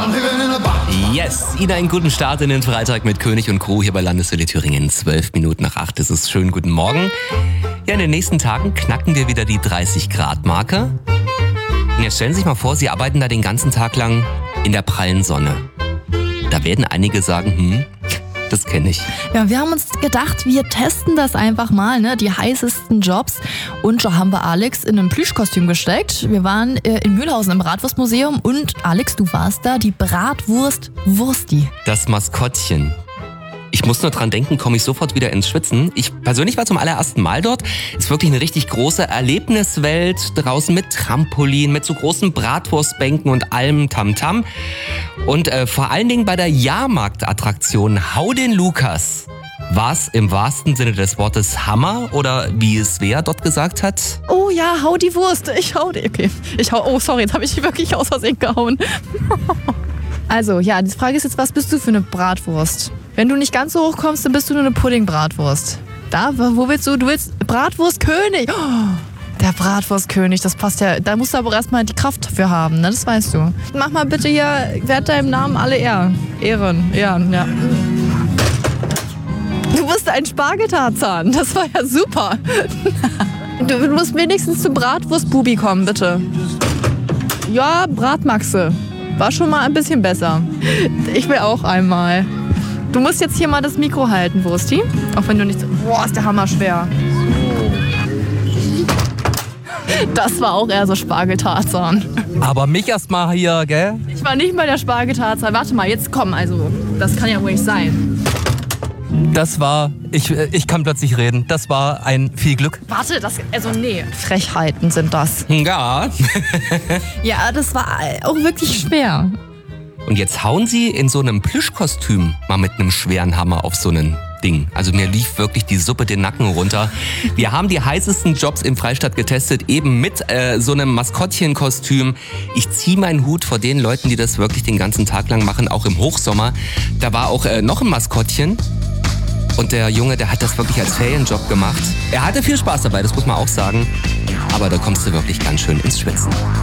Yes, Ihnen einen guten Start in den Freitag mit König und Crew hier bei Landeswelle Thüringen. 12 Minuten nach 8 ist es. Schönen guten Morgen. Ja, in den nächsten Tagen knacken wir wieder die 30-Grad-Marke. Und jetzt stellen Sie sich mal vor, Sie arbeiten da den ganzen Tag lang in der prallen Sonne. Da werden einige sagen, das kenne ich. Ja, wir haben uns gedacht, wir testen das einfach mal, ne? Die heißesten Jobs. Und da haben wir Alex in einem Plüschkostüm gesteckt. Wir waren in Mühlhausen im Bratwurstmuseum und Alex, du warst da, die Bratwurst Wursti. Das Maskottchen. Ich muss nur dran denken, komme ich sofort wieder ins Schwitzen. Ich persönlich war zum allerersten Mal dort. Ist wirklich eine richtig große Erlebniswelt. Draußen mit Trampolin, mit so großen Bratwurstbänken und allem Tamtam. Und vor allen Dingen bei der Jahrmarktattraktion Hau den Lukas. War's im wahrsten Sinne des Wortes Hammer oder wie es Svea dort gesagt hat? Oh ja, hau die Wurst. Ich hau die. Okay. Oh, sorry, jetzt habe ich die wirklich aus Versehen gehauen. Also, ja, die Frage ist jetzt, was bist du für eine Bratwurst? Wenn du nicht ganz so hoch kommst, dann bist du nur eine Puddingbratwurst. Wo willst du? Du willst Bratwurstkönig. Oh, der Bratwurstkönig, das passt ja. Da musst du aber erstmal die Kraft für haben, ne? Das weißt du. Mach mal bitte hier, werd deinem Namen alle Ehren. Ja. Du bist ein Spargeltarzan. Das war ja super. Du musst wenigstens zum Bratwurstbubi kommen, bitte. Ja, Bratmaxe. War schon mal ein bisschen besser. Ich will auch einmal. Du musst jetzt hier mal das Mikro halten, Wursti. Auch wenn du nicht so... Boah, ist der Hammer schwer. Das war auch eher so Spargeltarzan. Aber mich erst mal hier, gell? Ich war nicht mal der Spargeltarzan. Warte mal, jetzt komm. Also, das kann ja wohl nicht sein. Das war... Ich kann plötzlich reden. Das war ein viel Glück. Warte, nee. Frechheiten sind das. Ja. Ja, das war auch wirklich schwer. Und jetzt hauen Sie in so einem Plüschkostüm mal mit einem schweren Hammer auf so einen Ding. Also mir lief wirklich die Suppe den Nacken runter. Wir haben die heißesten Jobs im Freistaat getestet, eben mit so einem Maskottchenkostüm. Ich ziehe meinen Hut vor den Leuten, die das wirklich den ganzen Tag lang machen, auch im Hochsommer. Da war auch noch ein Maskottchen. Und der Junge, der hat das wirklich als Ferienjob gemacht. Er hatte viel Spaß dabei, das muss man auch sagen. Aber da kommst du wirklich ganz schön ins Schwitzen.